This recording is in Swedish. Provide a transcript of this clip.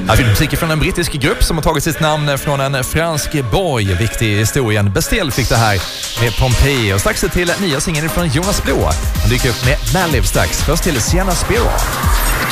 Här finns musik från en brittisk grupp som har tagit sitt namn från en fransk borg. Viktig i historien. Bastille fick det här med Pompeii. Och strax till nya singeln från Jonas Blå. Han dyker upp med Maliv strax. Först till Sienna Spiro.